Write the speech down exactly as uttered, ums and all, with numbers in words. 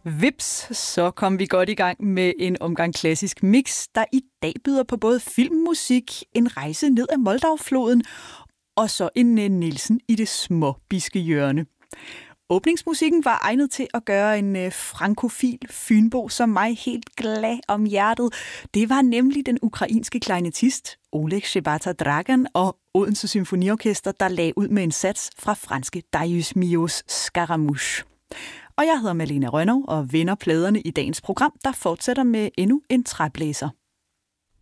Vips, så kom vi godt i gang med en omgang klassisk mix, der i dag byder på både filmmusik, en rejse ned ad Moldavfloden og så en Nielsen i det småbiske hjørne. Åbningsmusikken var egnet til at gøre en frankofil fynbo som mig helt glad om hjertet. Det var nemlig den ukrainske klarinettist Oleg Shebata Dragan og Odense Symfoniorkester, der lagde ud med en sats fra franske Darius Milhaud's Scaramouche. Og jeg hedder Malene Rønnow og vender pladerne i dagens program, der fortsætter med endnu en træblæser.